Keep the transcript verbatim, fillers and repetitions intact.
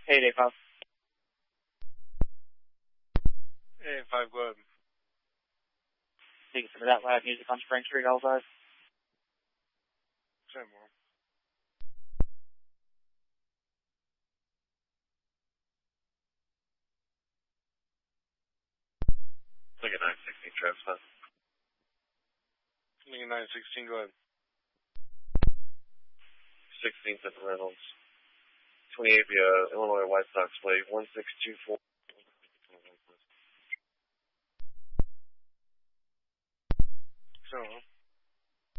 eight eight five. eight eight five, go ahead. Thank you for that loud music on Spring Street, Elzai. Say more. Lincoln nine sixteen, Travis Hunt. Lincoln nine sixteen, go ahead. sixteenth at Reynolds. twenty-eight via Illinois White Sox Way, one six two four. So,